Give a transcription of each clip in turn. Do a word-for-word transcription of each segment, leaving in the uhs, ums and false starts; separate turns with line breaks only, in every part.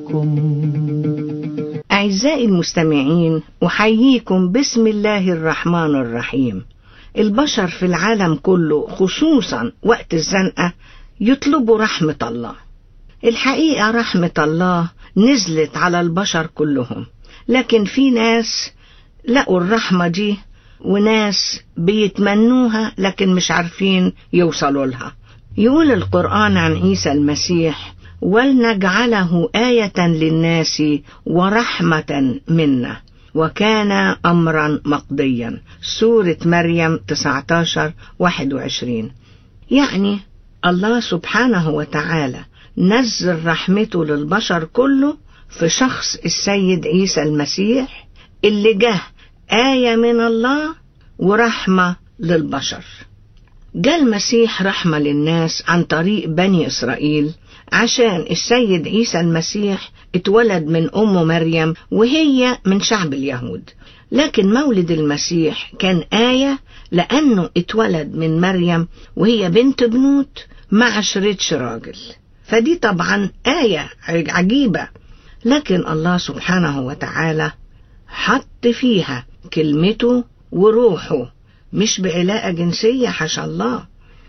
أعزائي المستمعين، أحييكم بسم الله الرحمن الرحيم. البشر في العالم كله خصوصا وقت الزنقة يطلبوا رحمة الله. الحقيقة رحمة الله نزلت على البشر كلهم، لكن في ناس لقوا الرحمة دي وناس بيتمنوها لكن مش عارفين يوصلوا لها. يقول القرآن عن عيسى المسيح: ولنجعله آية للناس ورحمة منا وكان أمرا مقضيا. سورة مريم تسعة عشر واحد وعشرين. يعني الله سبحانه وتعالى نزل رحمته للبشر كله في شخص السيد عيسى المسيح اللي جه آية من الله ورحمة للبشر. جاء المسيح رحمة للناس عن طريق بني إسرائيل، عشان السيد عيسى المسيح اتولد من أم مريم وهي من شعب اليهود. لكن مولد المسيح كان آية لأنه اتولد من مريم وهي بنت بنوت ما عشرتش راجل، فدي طبعا آية عجيبة. لكن الله سبحانه وتعالى حط فيها كلمته وروحه، مش بعلاقة جنسية حاشا الله،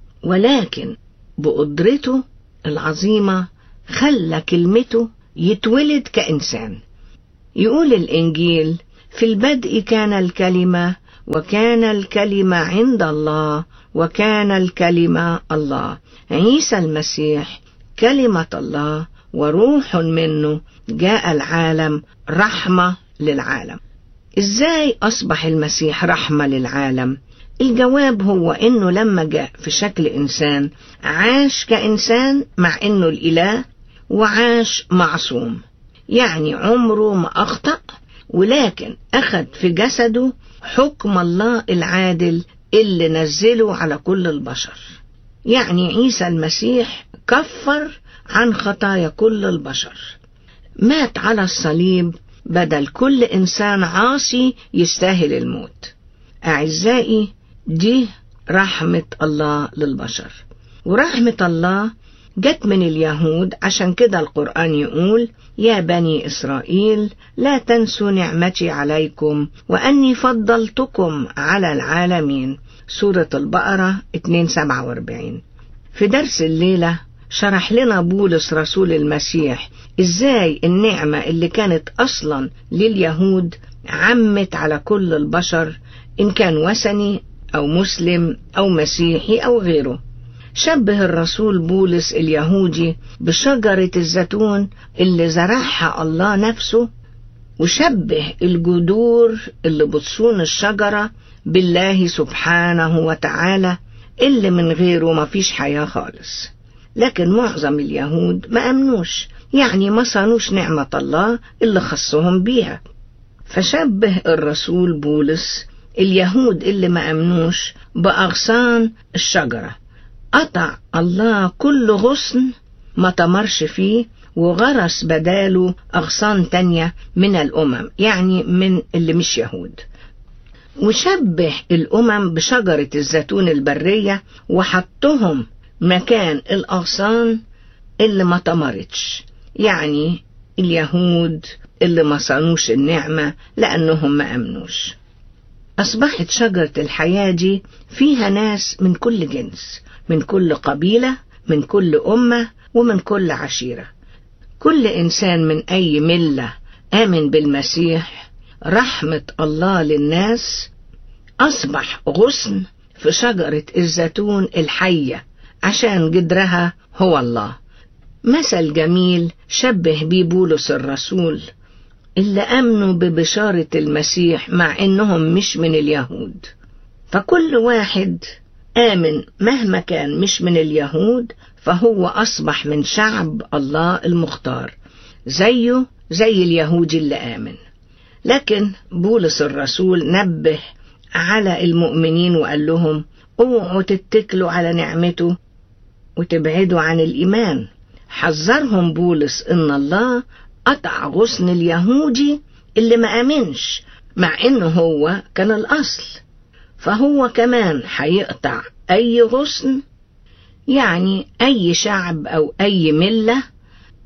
ولكن بقدرته العظيمة خلى كلمته يتولد كإنسان. يقول الإنجيل: في البدء كان الكلمة وكان الكلمة عند الله وكان الكلمة الله. عيسى المسيح كلمة الله وروح منه جاء العالم رحمة للعالم. إزاي أصبح المسيح رحمة للعالم؟ الجواب هو إنه لما جاء في شكل إنسان عاش كإنسان مع إنه الإله، وعاش معصوم، يعني عمره ما أخطأ، ولكن أخذ في جسده حكم الله العادل اللي نزله على كل البشر. يعني عيسى المسيح كفر عن خطايا كل البشر، مات على الصليب بدل كل إنسان عاصي يستاهل الموت. أعزائي، دي رحمة الله للبشر، ورحمة الله جت من اليهود. عشان كده القرآن يقول: يا بني إسرائيل لا تنسوا نعمتي عليكم وأني فضلتكم على العالمين. سورة البقرة اثنين سبعة وأربعين. في درس الليلة شرح لنا بولس رسول المسيح إزاي النعمة اللي كانت أصلا لليهود عمت على كل البشر، إن كان وثني أو مسلم أو مسيحي أو غيره. شبه الرسول بولس اليهودي بشجرة الزيتون اللي زرعها الله نفسه، وشبه الجذور اللي بتصون الشجرة بالله سبحانه وتعالى اللي من غيره ما فيش حياة خالص. لكن معظم اليهود ما أمنوش، يعني ما صانوش نعمة الله اللي خصهم بيها. فشبه الرسول بولس اليهود اللي ما أمنوش بأغصان الشجرة. قطع الله كل غصن ما تمرش فيه وغرس بداله أغصان تانية من الأمم، يعني من اللي مش يهود. وشبه الأمم بشجرة الزيتون البرية وحطهم مكان الأغصان اللي ما تمرتش، يعني اليهود اللي ما صانوش النعمة لأنهم ما أمنوش. أصبحت شجرة الحياة دي فيها ناس من كل جنس، من كل قبيلة، من كل أمة، ومن كل عشيرة. كل إنسان من أي ملة آمن بالمسيح رحمة الله للناس أصبح غصن في شجرة الزيتون الحية، عشان جدرها هو الله. مثل جميل شبه بيه بولس الرسول اللي أمنوا ببشارة المسيح مع إنهم مش من اليهود. فكل واحد آمن مهما كان مش من اليهود فهو أصبح من شعب الله المختار، زيه زي اليهودي اللي آمن. لكن بولس الرسول نبه على المؤمنين وقال لهم: اوعوا تتكلوا على نعمته وتبعدوا عن الإيمان. حذرهم بولس إن الله قطع غصن اليهودي اللي ما آمنش مع إنه هو كان الأصل، فهو كمان هيقطع أي غصن، يعني أي شعب أو أي ملة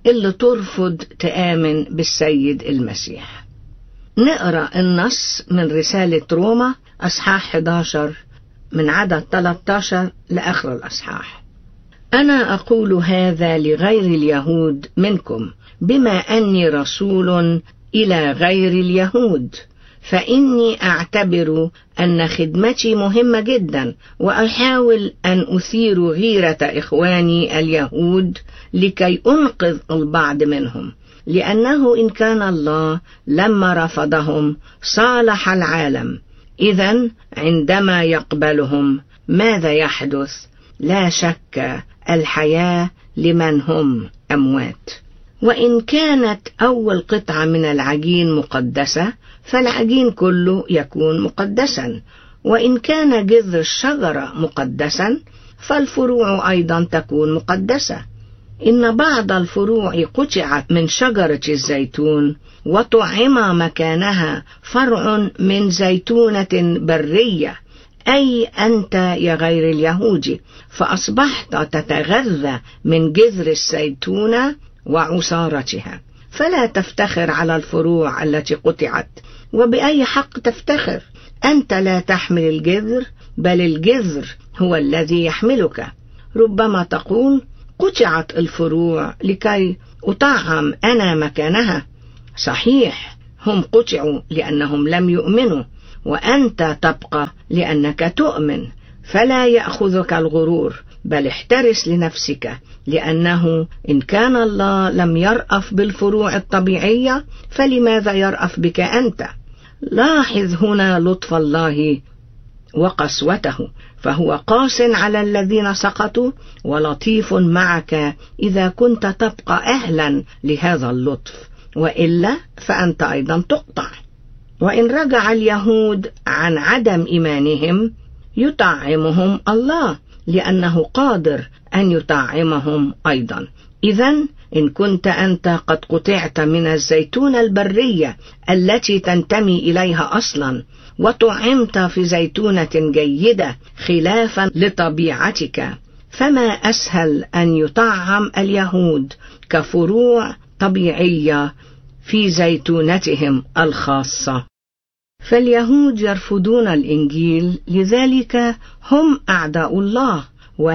اللي ترفض تآمن بالسيد المسيح. نقرأ النص من رسالة روما أصحاح إحدى عشر من عدد ثلاثة عشر لآخر الأصحاح. أنا أقول هذا لغير اليهود منكم، بما أني رسول إلى غير اليهود، فإني أعتبر أن خدمتي مهمة جدا، وأحاول أن أثير غيرة إخواني اليهود لكي أنقذ البعض منهم، لأنه إن كان الله لما رفضهم صالح العالم، إذن عندما يقبلهم ماذا يحدث؟ لا شك الحياة لمن هم أموات. وإن كانت أول قطعة من العجين مقدسة فالعجين كله يكون مقدسا، وإن كان جذر الشجرة مقدسا فالفروع أيضا تكون مقدسة. إن بعض الفروع قطعت من شجرة الزيتون وطعم مكانها فرع من زيتونة برية، أي أنت يا غير اليهودي، فأصبحت تتغذى من جذر الزيتونة وعصارتها، فلا تفتخر على الفروع التي قطعت. وبأي حق تفتخر؟ أنت لا تحمل الجذر، بل الجذر هو الذي يحملك. ربما تقول قطعت الفروع لكي أطعم أنا مكانها. صحيح، هم قطعوا لأنهم لم يؤمنوا، وأنت تبقى لأنك تؤمن، فلا يأخذك الغرور، بل احترس لنفسك، لأنه إن كان الله لم يرأف بالفروع الطبيعية فلماذا يرأف بك أنت؟ لاحظ هنا لطف الله وقسوته، فهو قاس على الذين سقطوا ولطيف معك إذا كنت تبقى أهلا لهذا اللطف، وإلا فأنت أيضا تقطع. وإن رجع اليهود عن عدم إيمانهم يطعمهم الله، لأنه قادر أن يطعمهم أيضا. إذن إن كنت أنت قد قطعت من الزيتونة البرية التي تنتمي إليها أصلا، وطعمت في زيتونة جيدة خلافا لطبيعتك، فما أسهل أن يطعم اليهود كفروع طبيعية في زيتونتهم الخاصة. فاليهود يرفضون الإنجيل، لذلك هم أعداء الله،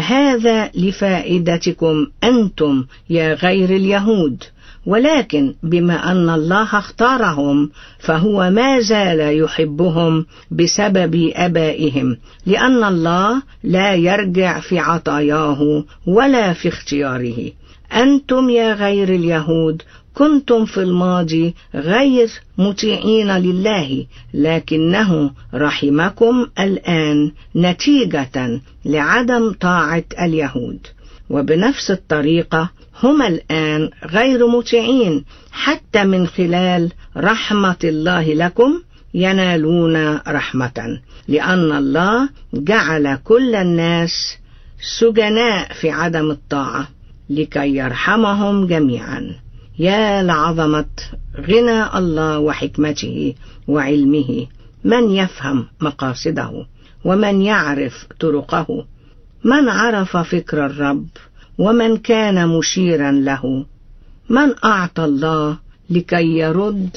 وهذا لفائدتكم أنتم يا غير اليهود. ولكن بما أن الله اختارهم فهو ما زال يحبهم بسبب أبائهم، لأن الله لا يرجع في عطاياه ولا في اختياره. أنتم يا غير اليهود كنتم في الماضي غير مطيعين لله، لكنه رحمكم الآن نتيجة لعدم طاعة اليهود، وبنفس الطريقة هم الآن غير مطيعين، حتى من خلال رحمة الله لكم ينالون رحمة، لأن الله جعل كل الناس سجناء في عدم الطاعة لكي يرحمهم جميعا. يا لعظمة غنى الله وحكمته وعلمه، من يفهم مقاصده ومن يعرف طرقه؟ من عرف فكر الرب ومن كان مشيرا له؟ من أعطى الله لكي يرد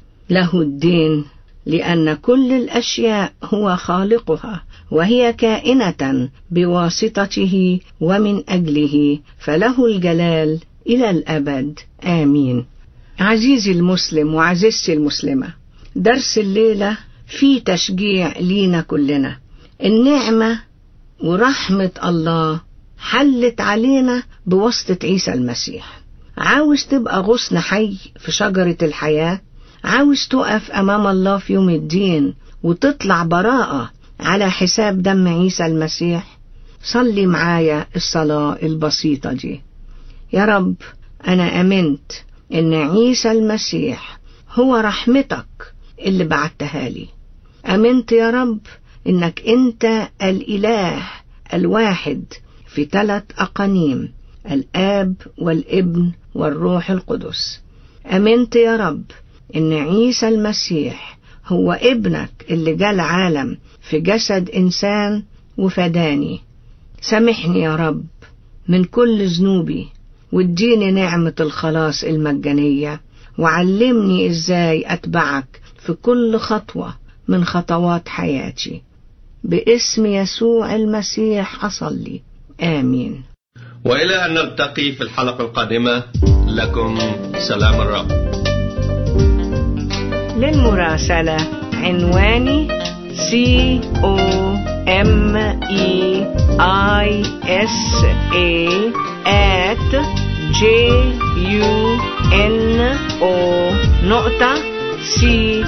له الدين؟ لأن كل الأشياء هو خالقها، وهي كائنة بواسطته ومن أجله، فله الجلال إلى الأبد. آمين. عزيزي المسلم وعزيزتي المسلمة، درس الليلة في تشجيع لينا كلنا. النعمة ورحمة الله حلت علينا بواسطة عيسى المسيح. عاوز تبقى غصن حي في شجرة الحياة؟ عاوز تقف أمام الله في يوم الدين وتطلع براءة على حساب دم عيسى المسيح؟ صلي معايا الصلاة البسيطة دي. يا رب، أنا أمنت إن عيسى المسيح هو رحمتك اللي بعتها لي. أمنت يا رب إنك أنت الإله الواحد في ثلاث أقانيم، الآب والابن والروح القدس. أمنت يا رب إن عيسى المسيح هو ابنك اللي جاء العالم في جسد إنسان وفداني. سامحني يا رب من كل ذنوبي، واديني نعمة الخلاص المجانية، وعلمني ازاي اتبعك في كل خطوة من خطوات حياتي. باسم يسوع المسيح أصلي، آمين.
وإلى أن نلتقي في الحلقة القادمة، لكم سلام الرب.
للمراسلة عنواني C O M E I S A at J U N O نقطة C